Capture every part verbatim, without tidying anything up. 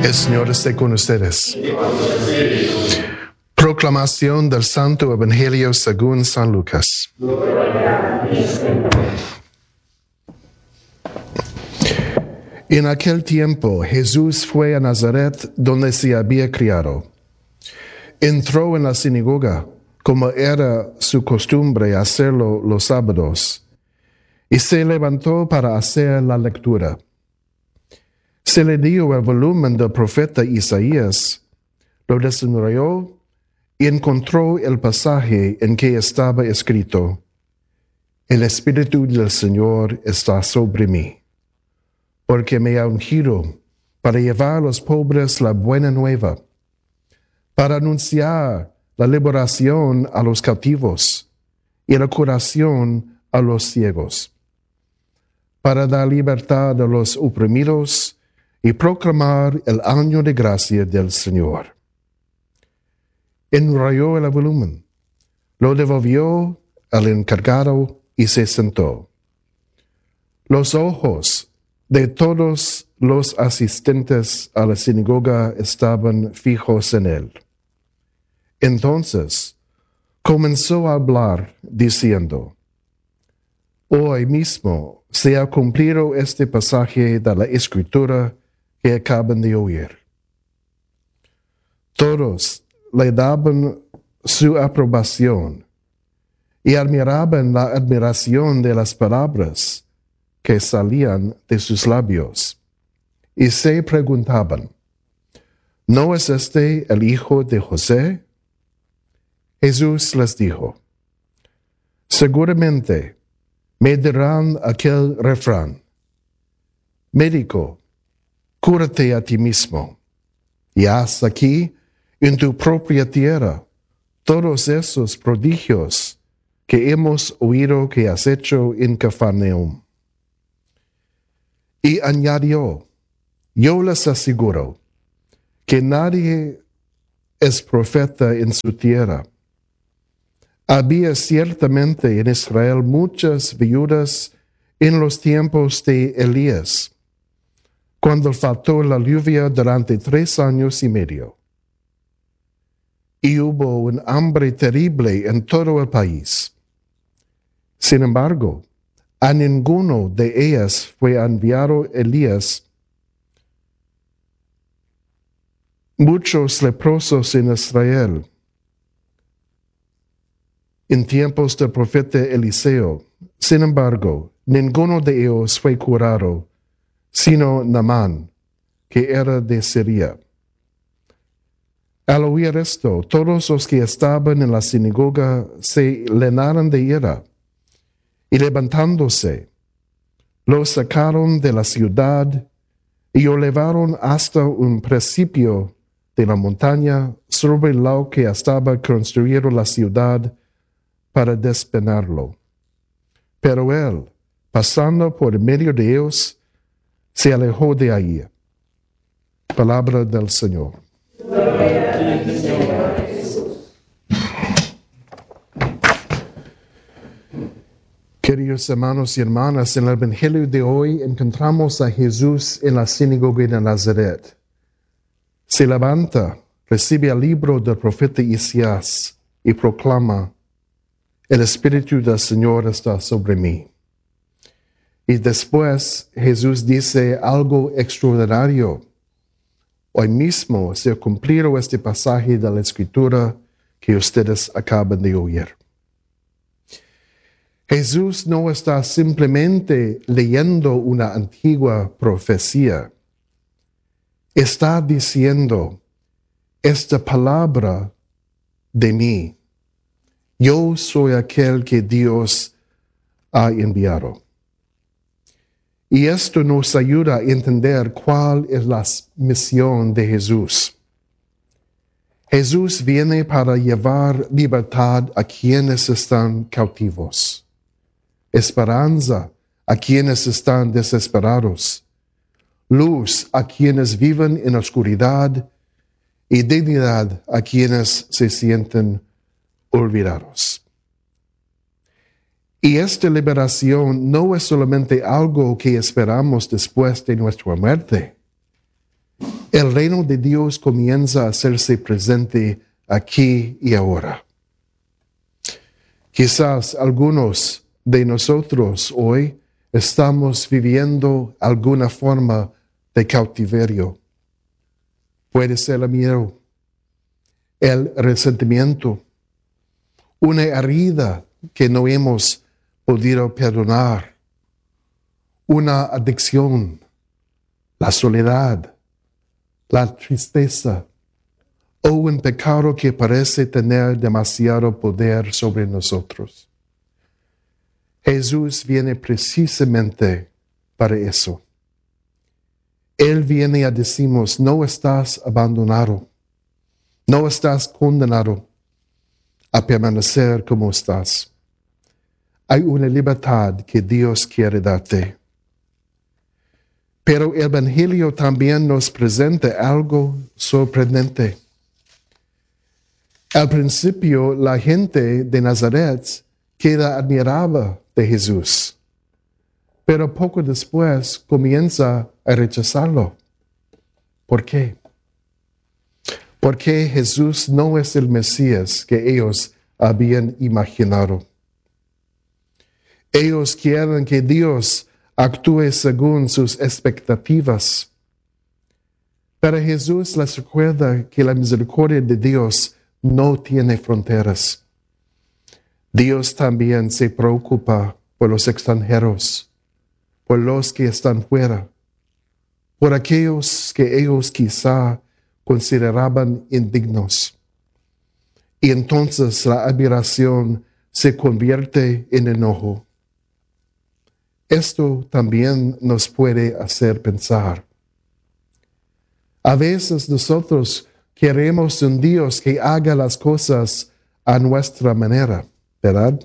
El Señor esté con ustedes. Proclamación del Santo Evangelio según San Lucas. En aquel tiempo Jesús fue a Nazaret, donde se había criado. Entró en la sinagoga, como era su costumbre hacerlo los sábados, y se levantó para hacer la lectura. Se le dio el volumen del profeta Isaías, lo desenrolló y encontró el pasaje en que estaba escrito: El Espíritu del Señor está sobre mí, porque me ha ungido para llevar a los pobres la buena nueva, para anunciar la liberación a los cautivos y la curación a los ciegos, para dar libertad a los oprimidos y proclamar el año de gracia del Señor. Enrolló el volumen, lo devolvió al encargado y se sentó. Los ojos de todos los asistentes a la sinagoga estaban fijos en él. Entonces comenzó a hablar diciendo: Hoy mismo se ha cumplido este pasaje de la Escritura que acaban de oír. Todos le daban su aprobación y admiraban la admiración de las palabras que salían de sus labios, y se preguntaban: ¿No es este el hijo de José? Jesús les dijo: Seguramente me dirán aquel refrán: Médico, cúrate a ti mismo, y haz aquí, en tu propia tierra, todos esos prodigios que hemos oído que has hecho en Cafarnaúm. Y añadió: Yo les aseguro que nadie es profeta en su tierra. Había ciertamente en Israel muchas viudas en los tiempos de Elías, cuando faltó la lluvia durante tres años y medio. Y hubo un hambre terrible en todo el país. Sin embargo, a ninguno de ellas fue enviado Elías. Muchos leprosos en Israel, en tiempos del profeta Eliseo. Sin embargo, ninguno de ellos fue curado, sino Naamán, que era de Siria. Al oír esto, todos los que estaban en la sinagoga se llenaron de ira, y levantándose, lo sacaron de la ciudad y lo llevaron hasta un precipicio de la montaña sobre lo que estaba construido la ciudad para despenarlo. Pero él, pasando por medio de ellos, se alejó de allí. Palabra del Señor. Gloria a ti, Señor Jesús. Queridos hermanos y hermanas, en el Evangelio de hoy encontramos a Jesús en la sinagoga de Nazaret. Se levanta, recibe el libro del profeta Isaías y proclama: El Espíritu del Señor está sobre mí. Y después Jesús dice algo extraordinario. Hoy mismo se ha cumplido este pasaje de la Escritura que ustedes acaban de oír. Jesús no está simplemente leyendo una antigua profecía. Está diciendo: esta palabra de mí, yo soy aquel que Dios ha enviado. Y esto nos ayuda a entender cuál es la misión de Jesús. Jesús viene para llevar libertad a quienes están cautivos, esperanza a quienes están desesperados, luz a quienes viven en oscuridad y dignidad a quienes se sienten olvidados. Y esta liberación no es solamente algo que esperamos después de nuestra muerte. El reino de Dios comienza a hacerse presente aquí y ahora. Quizás algunos de nosotros hoy estamos viviendo alguna forma de cautiverio. Puede ser el miedo, el resentimiento, una herida que no hemos podido perdonar, una adicción, la soledad, la tristeza o un pecado que parece tener demasiado poder sobre nosotros. Jesús viene precisamente para eso. Él viene a decirnos, no estás abandonado, no estás condenado a permanecer como estás. Hay una libertad que Dios quiere darte. Pero el Evangelio también nos presenta algo sorprendente. Al principio, la gente de Nazaret queda admirada de Jesús, pero poco después comienza a rechazarlo. ¿Por qué? Porque Jesús no es el Mesías que ellos habían imaginado. Ellos quieren que Dios actúe según sus expectativas. Pero Jesús les recuerda que la misericordia de Dios no tiene fronteras. Dios también se preocupa por los extranjeros, por los que están fuera, por aquellos que ellos quizá consideraban indignos. Y entonces la admiración se convierte en enojo. Esto también nos puede hacer pensar. A veces nosotros queremos un Dios que haga las cosas a nuestra manera, ¿verdad?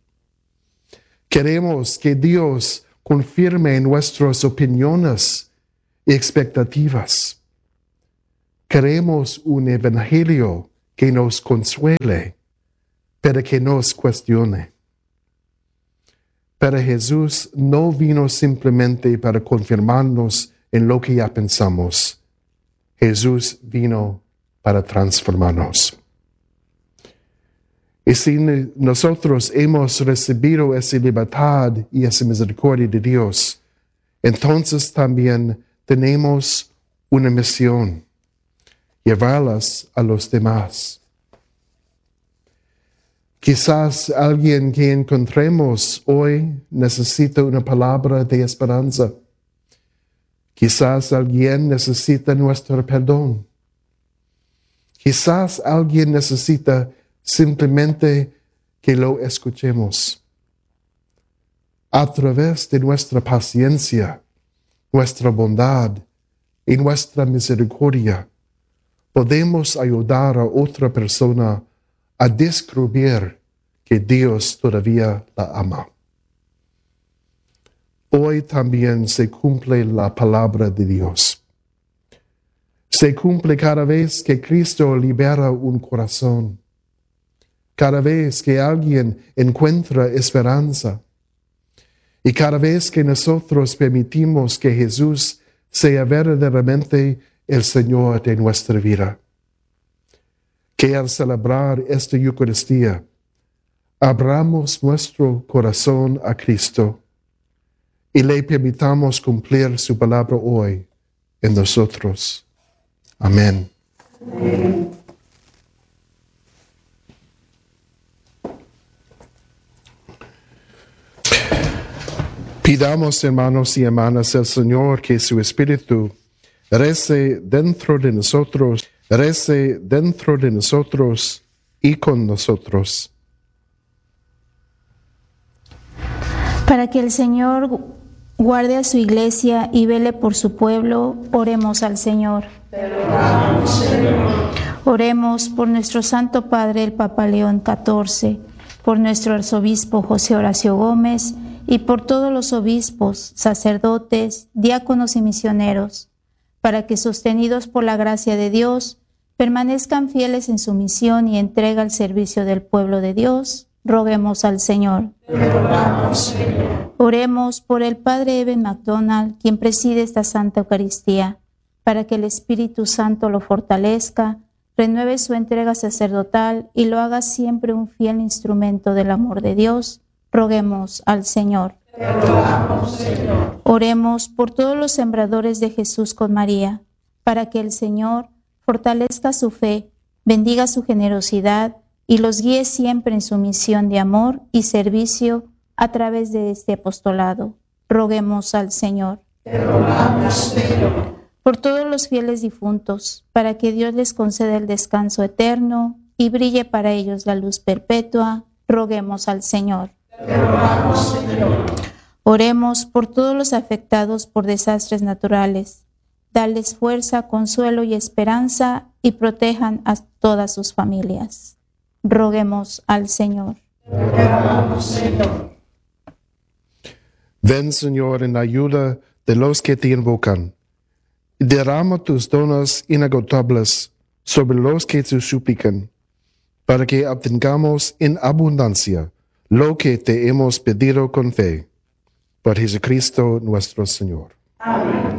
Queremos que Dios confirme nuestras opiniones y expectativas. Queremos un evangelio que nos consuele, pero que nos cuestione. Pero Jesús no vino simplemente para confirmarnos en lo que ya pensamos. Jesús vino para transformarnos. Y si nosotros hemos recibido esa libertad y esa misericordia de Dios, entonces también tenemos una misión: llevarlas a los demás. Quizás alguien que encontremos hoy necesita una palabra de esperanza. Quizás alguien necesita nuestro perdón. Quizás alguien necesita simplemente que lo escuchemos. A través de nuestra paciencia, nuestra bondad y nuestra misericordia, podemos ayudar a otra persona a descubrir que Dios todavía la ama. Hoy también se cumple la palabra de Dios. Se cumple cada vez que Cristo libera un corazón, cada vez que alguien encuentra esperanza, y cada vez que nosotros permitimos que Jesús sea verdaderamente el Señor de nuestra vida. Que al celebrar esta Eucaristía, abramos nuestro corazón a Cristo y le permitamos cumplir su palabra hoy en nosotros. Amén. Amén. Pidamos, hermanos y hermanas, al Señor que su Espíritu rece dentro de nosotros, rece dentro de nosotros y con nosotros. Para que el Señor guarde a su iglesia y vele por su pueblo, oremos al Señor. Te rogamos, Señor. Oremos por nuestro Santo Padre, el Papa León catorce, por nuestro arzobispo José Horacio Gómez y por todos los obispos, sacerdotes, diáconos y misioneros, para que, sostenidos por la gracia de Dios, permanezcan fieles en su misión y entrega al servicio del pueblo de Dios. Roguemos al Señor. Rogamos, Señor. Oremos por el Padre Eben McDonald, quien preside esta Santa Eucaristía, para que el Espíritu Santo lo fortalezca, renueve su entrega sacerdotal y lo haga siempre un fiel instrumento del amor de Dios. Roguemos al Señor. Te rogamos, Señor. Oremos por todos los sembradores de Jesús con María, para que el Señor fortalezca su fe, bendiga su generosidad y los guíe siempre en su misión de amor y servicio a través de este apostolado. Roguemos al Señor. Te rogamos, Señor. Por todos los fieles difuntos, para que Dios les conceda el descanso eterno y brille para ellos la luz perpetua. Roguemos al Señor. Te rogamos, Señor. Oremos por todos los afectados por desastres naturales. Dales fuerza, consuelo y esperanza y protejan a todas sus familias. Roguemos al Señor. Te rogamos, Señor. Ven, Señor, en ayuda de los que te invocan, y derrama tus dones inagotables sobre los que te suplican, para que obtengamos en abundancia lo que te hemos pedido con fe. Por Jesucristo nuestro Señor. Amén.